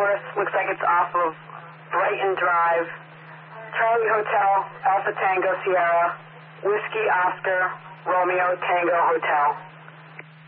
course. Looks like it's off of Brighton Drive. Charlie Hotel, Alpha Tango Sierra, Whiskey Oscar, Romeo Tango Hotel.